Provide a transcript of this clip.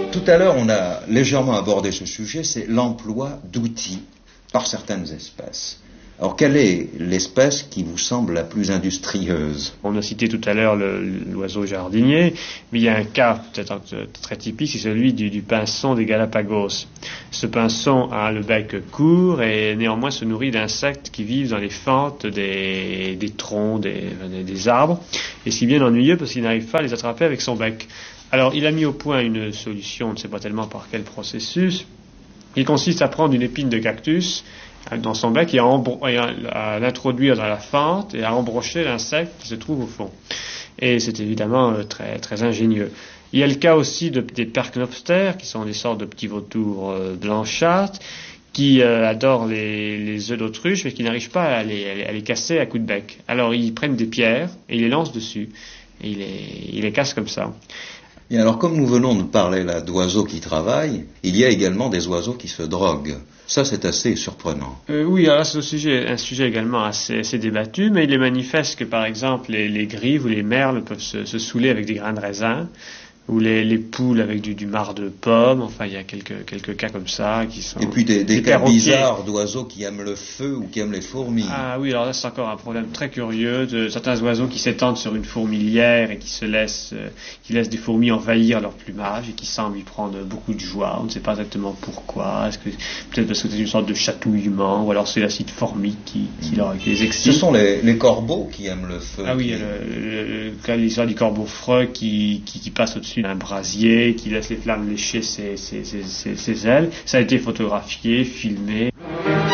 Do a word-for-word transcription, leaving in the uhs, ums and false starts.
Tout à l'heure, on a légèrement abordé ce sujet, c'est l'emploi d'outils par certaines espèces. Alors, quelle est l'espèce qui vous semble la plus industrieuse? On a cité tout à l'heure le, l'oiseau jardinier, mais il y a un cas peut-être très typique, c'est celui du, du pinson des Galapagos. Ce pinson a le bec court et néanmoins se nourrit d'insectes qui vivent dans les fentes des, des troncs, des, des arbres, et c'est bien ennuyeux parce qu'il n'arrive pas à les attraper avec son bec. Alors, il a mis au point une solution, on ne sait pas tellement par quel processus. Il consiste à prendre une épine de cactus dans son bec et à, embro- et à, à l'introduire dans la fente et à embrocher l'insecte qui se trouve au fond. Et c'est évidemment euh, très, très ingénieux. Il y a le cas aussi de, des percnoptères, qui sont des sortes de petits vautours euh, blanchâtres, qui euh, adorent les, les œufs d'autruche, mais qui n'arrivent pas à les, à les casser à coups de bec. Alors ils prennent des pierres et ils les lancent dessus. Et ils les, ils les cassent comme ça. Et alors, comme nous venons de parler là d'oiseaux qui travaillent, il y a également des oiseaux qui se droguent. Ça, c'est assez surprenant. Euh, oui, alors c'est un sujet, un sujet également assez, assez débattu, mais il est manifeste que, par exemple, les, les grives ou les merles peuvent se, se saouler avec des grains de raisin, ou les, les poules avec du, du marc de pomme. Enfin, il y a quelques, quelques cas comme ça qui sont... Et puis des, des, des cas perroquets. bizarres d'oiseaux qui aiment le feu ou qui aiment les fourmis. Ah oui, alors là, c'est encore un problème très curieux de certains oiseaux qui s'étendent sur une fourmilière et qui se laissent, euh, qui laissent des fourmis envahir leur plumage et qui semblent y prendre beaucoup de joie. On ne sait pas exactement pourquoi. Est-ce que peut-être parce que c'est une sorte de chatouillement, ou alors c'est l'acide formique qui, qui, leur, qui les excite. Ce sont les, les corbeaux qui aiment le feu. Ah oui, qui... le, le, le, le, l'histoire du corbeau freux qui, qui, qui passe au-dessus d'un brasier, qui laisse les flammes lécher ses, ses, ses, ses, ses ailes. Ça a été photographié, filmé.